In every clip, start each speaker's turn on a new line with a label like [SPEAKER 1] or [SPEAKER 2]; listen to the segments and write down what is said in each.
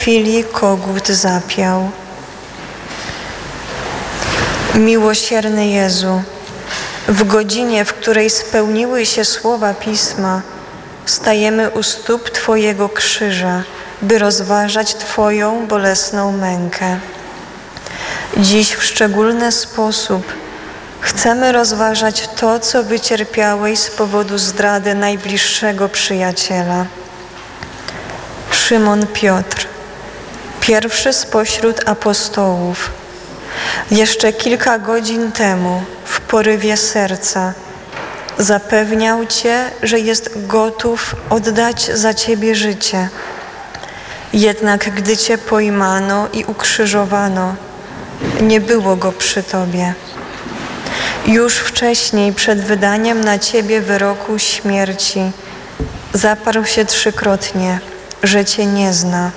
[SPEAKER 1] chwili kogut zapiał. Miłosierny Jezu, w godzinie, w której spełniły się słowa Pisma, stajemy u stóp Twojego krzyża, by rozważać Twoją bolesną mękę. Dziś w szczególny sposób chcemy rozważać to, co wycierpiałeś z powodu zdrady najbliższego przyjaciela. Szymon Piotr, pierwszy spośród apostołów, jeszcze kilka godzin temu w porywie serca zapewniał Cię, że jest gotów oddać za Ciebie życie. Jednak gdy Cię pojmano i ukrzyżowano, nie było Go przy Tobie. Już wcześniej, przed wydaniem na Ciebie wyroku śmierci, zaparł się trzykrotnie, że Cię nie zna.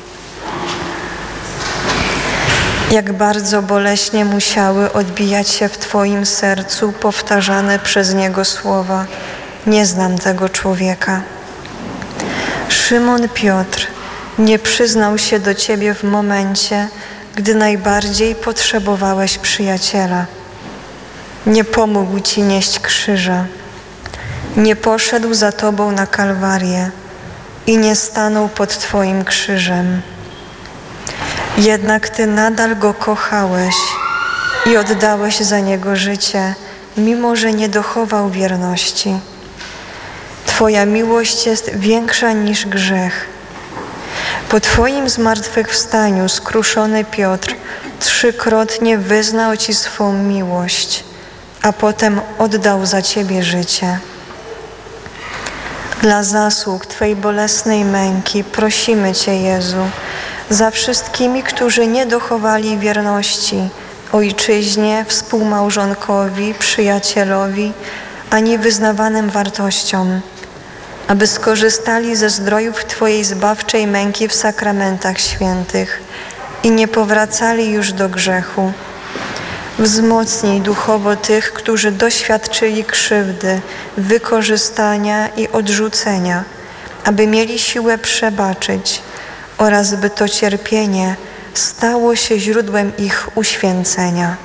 [SPEAKER 1] Jak bardzo boleśnie musiały odbijać się w Twoim sercu powtarzane przez Niego słowa: nie znam tego człowieka. Szymon Piotr nie przyznał się do Ciebie w momencie, gdy najbardziej potrzebowałeś przyjaciela. Nie pomógł Ci nieść krzyża. Nie poszedł za Tobą na Kalwarię i nie stanął pod Twoim krzyżem. Jednak Ty nadal Go kochałeś i oddałeś za Niego życie, mimo że nie dochował wierności. Twoja miłość jest większa niż grzech. Po Twoim zmartwychwstaniu skruszony Piotr trzykrotnie wyznał Ci swą miłość, a potem oddał za Ciebie życie. Dla zasług Twej bolesnej męki prosimy Cię, Jezu, za wszystkimi, którzy nie dochowali wierności Ojczyźnie, współmałżonkowi, przyjacielowi, ani wyznawanym wartościom, aby skorzystali ze zdrojów Twojej zbawczej męki w sakramentach świętych i nie powracali już do grzechu. Wzmocnij duchowo tych, którzy doświadczyli krzywdy, wykorzystania i odrzucenia, aby mieli siłę przebaczyć oraz by to cierpienie stało się źródłem ich uświęcenia.